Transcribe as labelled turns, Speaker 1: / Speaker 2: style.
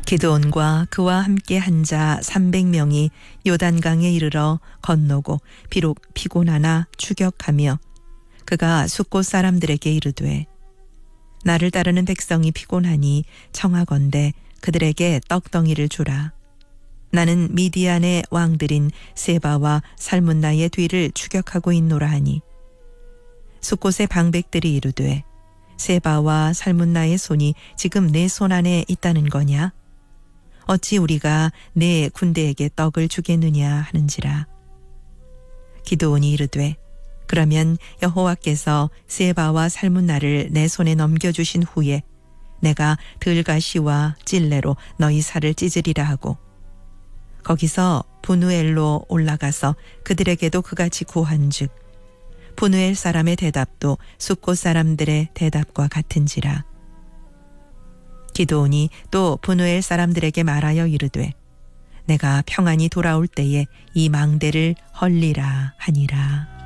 Speaker 1: 기드온과 그와 함께 한 자 300명이 요단강에 이르러 건너고 비록 피곤하나 추격하며 그가 숫곳 사람들에게 이르되 나를 따르는 백성이 피곤하니 청하건대 그들에게 떡덩이를 주라. 나는 미디안의 왕들인 세바와 살문나의 뒤를 추격하고 있노라 하니 숫곳의 방백들이 이르되 세바와 살문나의 손이 지금 내 손 안에 있다는 거냐? 어찌 우리가 내 군대에게 떡을 주겠느냐 하는지라. 기드온이 이르되 그러면 여호와께서 세바와 살문나를 내 손에 넘겨주신 후에 내가 들가시와 찔레로 너희 살을 찢으리라 하고 거기서 브누엘로 올라가서 그들에게도 그같이 구한즉 브누엘 사람의 대답도 숫곳 사람들의 대답과 같은지라. 기드온이 또 브누엘 사람들에게 말하여 이르되 내가 평안히 돌아올 때에 이 망대를 헐리라 하니라.